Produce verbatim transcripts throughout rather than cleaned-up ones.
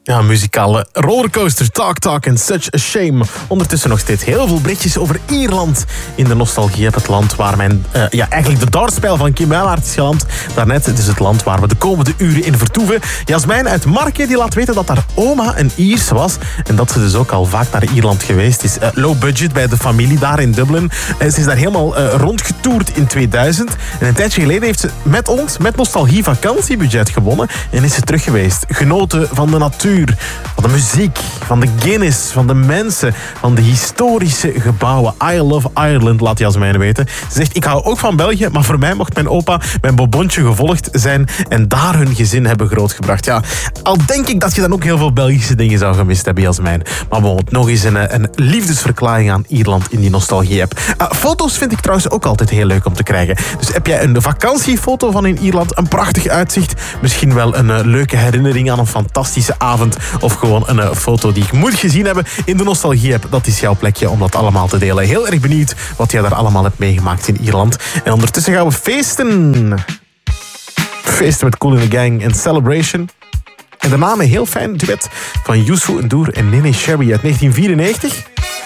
Ja, muzikale rollercoaster, Talk Talk en Such a Shame. Ondertussen nog steeds heel veel berichtjes over Ierland in de nostalgie. Het land waar mijn, uh, ja, eigenlijk de dartspel van Kim Wijlaert is geland. Daarnet, het is het land waar we de komende uren in vertoeven. Jasmijn uit Marken die laat weten dat haar oma een Iers was. En dat ze dus ook al vaak naar Ierland geweest is. Uh, low budget bij de familie daar in Dublin. Uh, ze is daar helemaal uh, rondgetoerd in tweeduizend. En een tijdje geleden heeft ze met ons, met nostalgie, vakantiebudget gewonnen. En is ze terug geweest. Genoten van de natuur, van de muziek, van de Guinness, van de mensen, van de historische gebouwen. I love Ireland, laat Jasmijn weten. Ze zegt, ik hou ook van België, maar voor mij mocht mijn opa mijn bobontje gevolgd zijn en daar hun gezin hebben grootgebracht. Ja, al denk ik dat je dan ook heel veel Belgische dingen zou gemist hebben, Jasmijn. Maar bijvoorbeeld nog eens een, een liefdesverklaring aan Ierland in die nostalgie-app. Uh, foto's vind ik trouwens ook altijd heel leuk om te krijgen. Dus heb jij een vakantiefoto van in Ierland, een prachtig uitzicht, misschien wel een uh, leuke herinnering aan een fantastische avond, of gewoon een uh, foto die ik moet gezien hebben in de nostalgie-app. Dat is jouw plekje om dat allemaal te delen. Heel erg benieuwd wat jij daar allemaal hebt meegemaakt in Ierland. En ondertussen gaan we feesten. Feesten met Kool in the Gang en Celebration. En daarna een heel fijn duet van Youssou N'Dour en Nene Cherry uit negentien vierennegentig.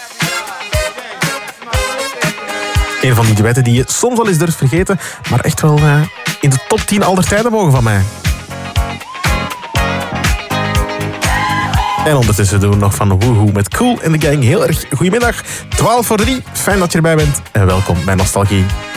Een van die duetten die je soms wel eens durft vergeten, maar echt wel uh, in de top tien aller tijden mogen van mij. En ondertussen doen we nog van Woohoo met Kool in the Gang. Heel erg goedemiddag, twaalf voor drie. Fijn dat je erbij bent en welkom bij Nostalgie.